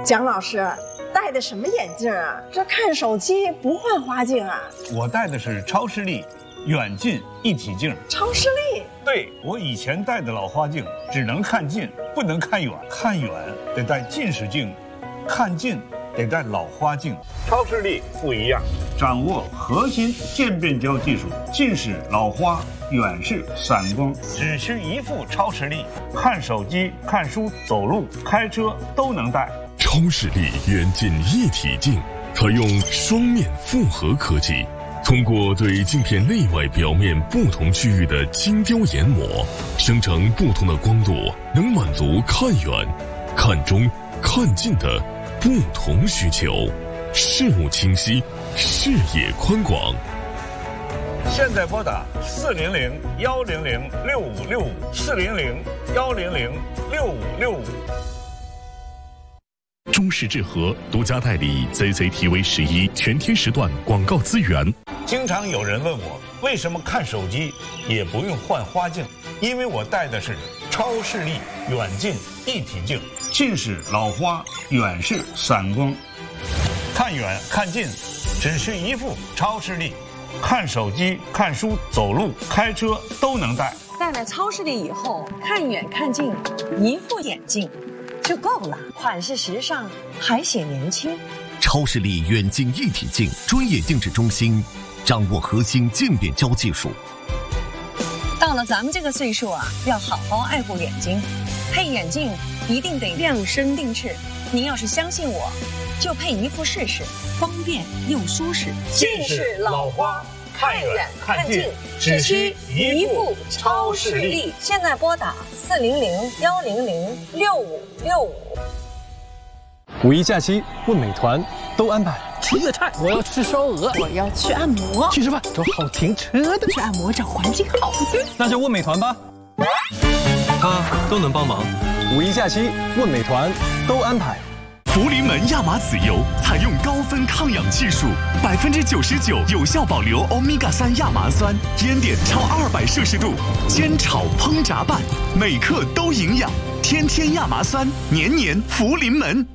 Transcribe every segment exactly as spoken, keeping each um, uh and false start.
蒋老师戴的什么眼镜啊？这看手机不换花镜啊？ 我戴的是超视力远近一体镜。 超视力？ 对，我以前戴的老花镜只能看近，不能看远，看远得戴近视镜，看近得戴老花镜。超视力不一样，掌握核心渐变焦技术，近视、老花、远视、散光，只需一副超视力，看手机、看书、走路、开车都能戴。 超视力远近一体镜采用双面复合科技，通过对镜片内外表面不同区域的精雕研磨，生成不同的光度，能满足看远、看中、看近的不同需求，视物清晰，视野宽广。 现在拨打四零零幺零零六五六五四零零幺零零六五六五。 中视智和独家代理 C C T V 十一全天时段广告资源。 经常有人问我，为什么看手机也不用换花镜？因为我戴的是超视力远近一体镜，近视、老花、远视、散光，看远看近只需一副超视力，看手机、看书、走路、开车都能戴。 戴了超视力以后，看远看近，一副眼镜就够了，款式时尚，还显年轻。 超视力远近一体镜专业定制中心，掌握核心渐变焦技术。 到了咱们这个岁数啊，要好好爱护眼睛，配眼镜一定得量身定制。您要是相信我，就配一副试试，方便又舒适。 近视、老花，看远看近，只需一副超视力。 现在拨打四零零幺零零六五六五。 五一假期问美团都安排。 吃粤菜， 我要吃烧鹅， 我要去按摩， 去吃饭，找好停车的， 去按摩找环境好的， 那就问美团吧，他都能帮忙。五一假期问美团都安排。 福临门亚麻籽油采用高分抗氧技术，百分之九十九有效保留欧米伽三亚麻酸，烟点超二百摄氏度，煎炒烹炸拌，每克都营养。天天亚麻酸，年年福临门。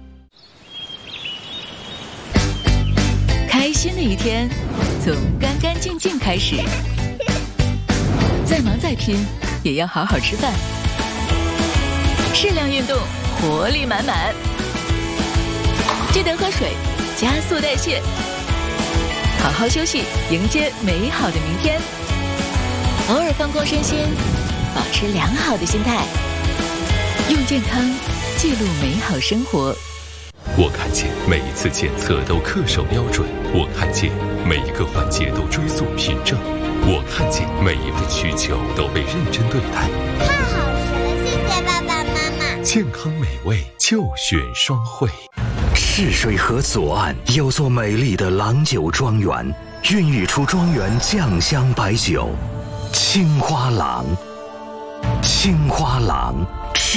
开心的一天，从干干净净开始。再忙再拼，也要好好吃饭。适量运动，活力满满。记得喝水，加速代谢。好好休息，迎接美好的明天。偶尔放空身心，保持良好的心态。用健康记录美好生活。 我看见每一次检测都恪守标准，我看见每一个环节都追溯凭证，我看见每一份需求都被认真对待。 太好吃了，谢谢爸爸妈妈。 健康美味就选双汇。 泗水河左岸有座美丽的郎酒庄园，孕育出庄园酱香白酒——青花郎。青花郎